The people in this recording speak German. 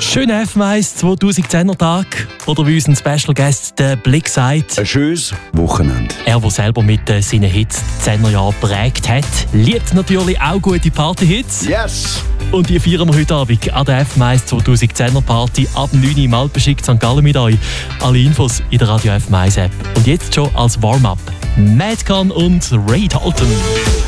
Schönen FM1 2010er Tag. Oder wie unser Special Guest der Blick sagt: ein schönes Wochenende. Er, der selber mit seinen Hits die 10er Jahre geprägt hat, liebt natürlich auch gute Party-Hits. Yes! Und die feiern wir heute Abend an der FM1 2010er Party ab 9 Uhr im Alpenschik St. Gallen mit euch. Alle Infos in der Radio FM1 App. Und jetzt schon als Warm-up: Madcon und Ray Dalton.